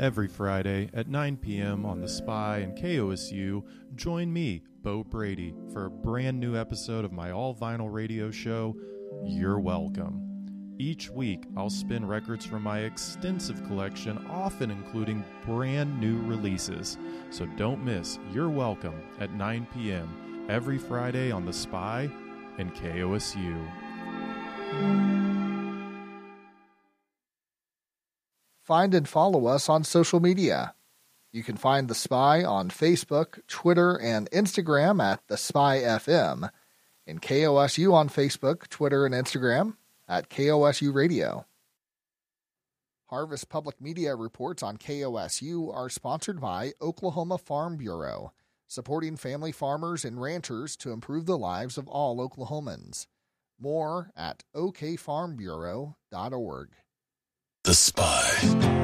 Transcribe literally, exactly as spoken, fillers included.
Every Friday at nine p.m. on The Spy and K O S U, join me, Bo Brady, for a brand new episode of my all-vinyl radio show, You're Welcome. Each week, I'll spin records from my extensive collection, often including brand new releases. So don't miss You're Welcome at nine p.m. every Friday on The Spy and K O S U. Find and follow us on social media. You can find The Spy on Facebook, Twitter, and Instagram at The Spy F M, and K O S U on Facebook, Twitter, and Instagram at K O S U Radio. Harvest Public Media reports on K O S U are sponsored by Oklahoma Farm Bureau, supporting family farmers and ranchers to improve the lives of all Oklahomans. More at o k farm bureau dot org. The Spy.